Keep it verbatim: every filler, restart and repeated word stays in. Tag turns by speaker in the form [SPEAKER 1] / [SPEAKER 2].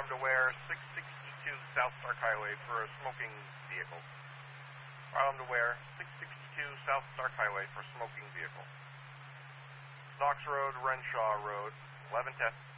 [SPEAKER 1] to Ware, six sixty-two South Stark Highway for a smoking vehicle. File to Ware, six sixty-two South Stark Highway for smoking vehicle. Knox Road, Renshaw Road, eleven test.